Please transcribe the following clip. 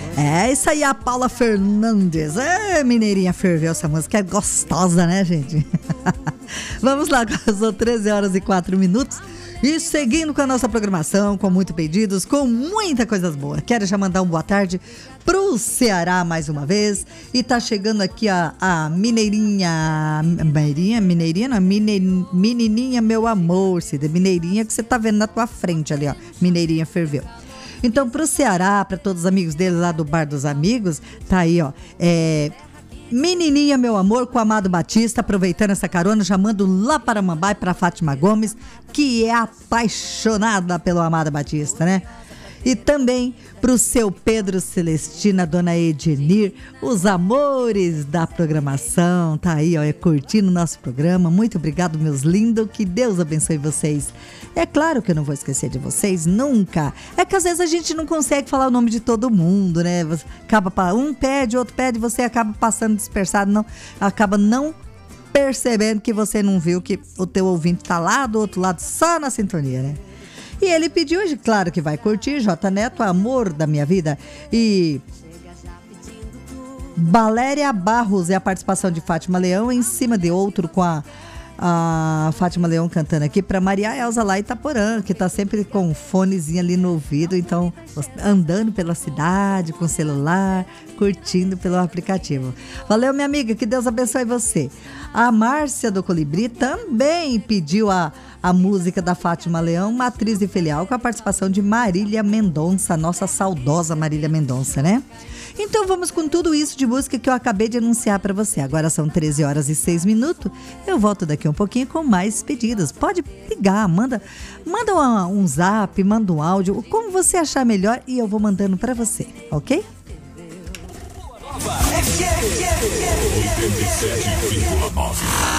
É, isso aí, a Paula Fernandes. É, mineirinha, ferveu essa música, é gostosa, né, gente? Vamos lá, são 13 horas e 4 minutos. E seguindo com a nossa programação, com muitos pedidos, com muitas coisas boas. Quero já mandar uma boa tarde pro Ceará mais uma vez. E tá chegando aqui a Mineirinha. Mineirinha não, Menininha, meu amor, Cida. Mineirinha que você tá vendo na tua frente ali, ó. Mineirinha ferveu. Então, pro Ceará, para todos os amigos dele lá do Bar dos Amigos, tá aí, ó. Menininha, meu amor, com o Amado Batista, aproveitando essa carona, já mando lá para Mambai, para Fátima Gomes, que é apaixonada pelo Amado Batista, né? E também pro seu Pedro Celestina, dona Edenir, os amores da programação, tá aí, ó, curtindo o nosso programa. Muito obrigado, meus lindos, que Deus abençoe vocês. É claro que eu não vou esquecer de vocês, nunca. É que às vezes a gente não consegue falar o nome de todo mundo, né? Um pede, outro pede, você acaba passando dispersado, acaba não percebendo que você não viu que o teu ouvinte tá lá do outro lado, só na sintonia, né? E ele pediu hoje, claro que vai curtir, J Neto, Amor da Minha Vida. E Valéria Barros é a participação de Fátima Leão, Em Cima de Outro, com a Fátima Leão cantando aqui para Maria Elza lá em Itaporã, que tá sempre com um fonezinho ali no ouvido, então andando pela cidade com o celular, curtindo pelo aplicativo. Valeu, minha amiga, que Deus abençoe você. A Márcia do Colibri também pediu a música da Fátima Leão, Matriz e Filial, com a participação de Marília Mendonça, nossa saudosa Marília Mendonça, né? Então vamos com tudo isso de música que eu acabei de anunciar para você. Agora são 13 horas e 6 minutos. Eu volto daqui um pouquinho com mais pedidos. Pode ligar, manda um zap, manda um áudio, como você achar melhor e eu vou mandando para você, ok? 87,9